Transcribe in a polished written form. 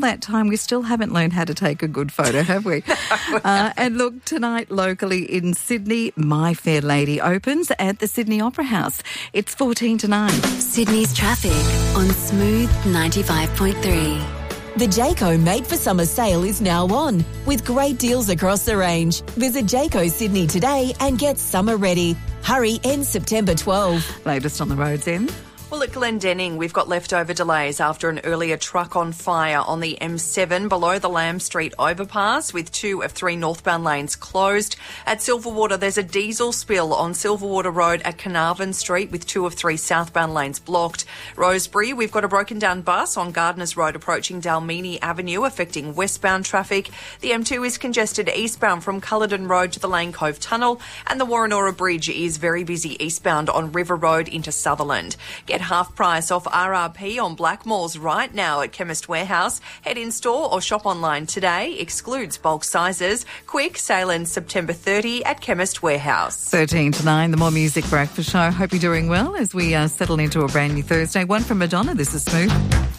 that time, we still haven't learned how to take a good photo, have we? And look, tonight locally in Sydney, My Fair Lady opens at the Sydney Opera House. It's 14 to 9. Sydney's traffic on Smooth 95.3. The Jayco Made for Summer sale is now on, with great deals across the range. Visit Jayco Sydney today and get summer ready. Hurry, ends September 12. Latest on the roads, Em. Well, at Glendenning, we've got leftover delays after an earlier truck on fire on the M7 below the Lamb Street overpass, with 2 of 3 northbound lanes closed. At Silverwater, there's a diesel spill on Silverwater Road at Carnarvon Street, with 2 of 3 southbound lanes blocked. Rosebery, we've got a broken down bus on Gardeners Road approaching Dalmini Avenue, affecting westbound traffic. The M2 is congested eastbound from Culloden Road to the Lane Cove Tunnel, and the Warrenora Bridge is very busy eastbound on River Road into Sutherland. Get half price off RRP on Blackmores right now at Chemist Warehouse. Head in store or shop online today. Excludes bulk sizes. Quick, sale ends September 30 at Chemist Warehouse. 13 to 9, the More Music Breakfast Show. Hope you're doing well as we settle into a brand new Thursday. One from Madonna. This is Smooth.